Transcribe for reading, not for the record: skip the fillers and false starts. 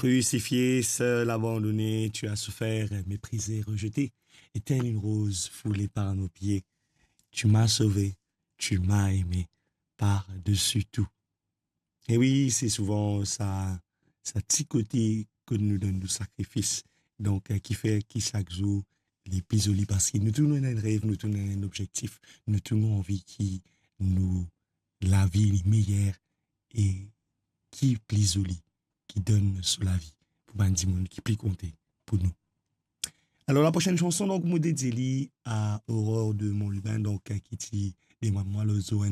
Crucifié, seul, abandonné, tu as souffert, méprisé, rejeté, et telle une rose foulée par nos pieds. Tu m'as sauvé, tu m'as aimé, par-dessus tout. Et oui, c'est souvent ça petit côté que nous donne le sacrifice, donc qui fait qui chaque jour les plus jolis parce que nous tournons un rêve, nous tournons un objectif, nous tournons envie qui nous la vie meilleure et qui est plus jolie, qui donne sur la vie pour un monde qui plus compter pour nous. Alors la prochaine chanson donc me dédie à Aurore de Montlubain donc qui dit des mamans le